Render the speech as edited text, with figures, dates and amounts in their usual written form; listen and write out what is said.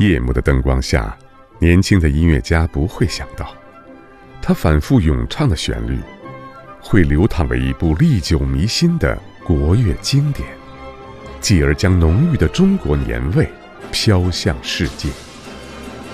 夜幕的灯光下，年轻的音乐家不会想到，他反复咏唱的旋律会流淌为一部历久弥新的国乐经典，继而将浓郁的中国年味飘向世界。